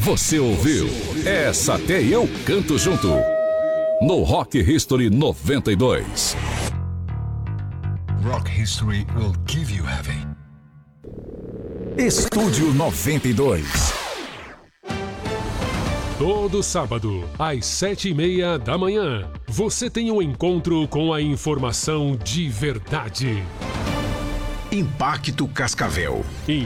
Você ouviu? Essa até eu canto junto. No Rock History 92. Rock History will give you heaven. Estúdio 92. Todo sábado, às 7:30 da manhã, você tem um encontro com a informação de verdade. Impacto Cascavel.